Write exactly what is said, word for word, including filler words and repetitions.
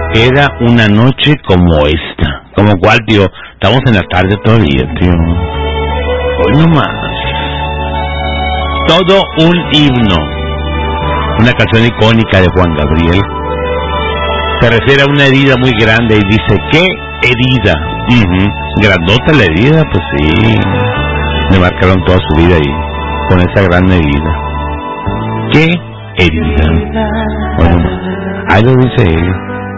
Era una noche como esta. ¿Como cuál, tío? Estamos en la tarde todavía, tío. Hoy nomás. Todo un himno. Una canción icónica de Juan Gabriel. Se refiere a una herida muy grande y dice, ¿qué herida? Uh-huh. Grandota la herida, pues sí. Me marcaron toda su vida ahí, con esa gran herida. ¿Qué herida? Bueno, ahí lo dice él.